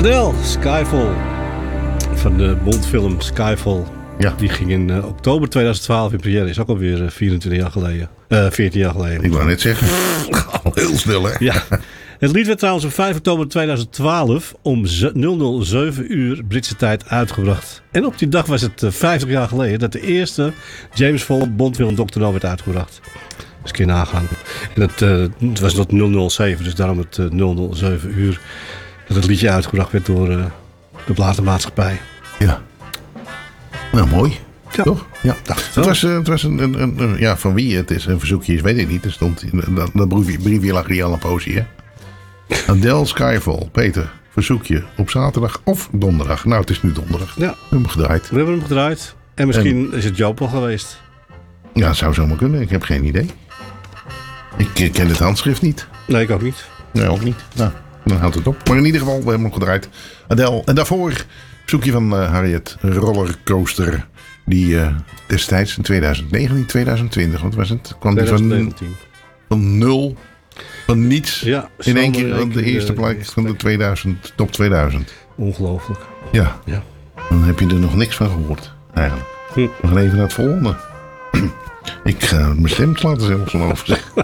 Adele, Skyfall. Van de Bondfilm Skyfall. Ja. Die ging in oktober 2012 in première. Is ook alweer 24 jaar geleden. 14 jaar geleden. Ik wou net zeggen. Al heel snel, hè? Ja. Het lied werd trouwens op 5 oktober 2012 om 007 uur Britse tijd uitgebracht. En op die dag was het 50 jaar geleden dat de eerste James Bond-film Dr. No werd uitgebracht. Dus een keer nagaan. En het was tot 007, dus daarom het 007 uur dat het liedje uitgebracht werd door de platenmaatschappij. Ja. Nou, mooi. Ja. Toch? Ja. Het was een ja, van wie het is, een verzoekje is, weet ik niet. Er stond in dat briefje lag hier al een poosje, hè? Adele, Skyfall. Peter, verzoekje op zaterdag of donderdag. Nou, het is nu donderdag. Ja. We hebben hem gedraaid. We hebben hem gedraaid. En misschien is het Joop al geweest. Ja, het zou zomaar kunnen. Ik heb geen idee. Ik ken het handschrift niet. Nee, ik ook niet. Nee, ook niet. Nou, dan houdt het op. Maar in ieder geval, we hebben hem gedraaid. Adele. En daarvoor verzoekje van Harriet Rollercoaster. Die destijds in 2019, 2020, wat was het? Kwam die van nul, van niets, ja, in één keer op de eerste plek van de top 2000. Ongelooflijk. Ja. Dan heb je er nog niks van gehoord, eigenlijk. We gaan even naar het volgende. Ik ga mijn stem laten zelfs van over.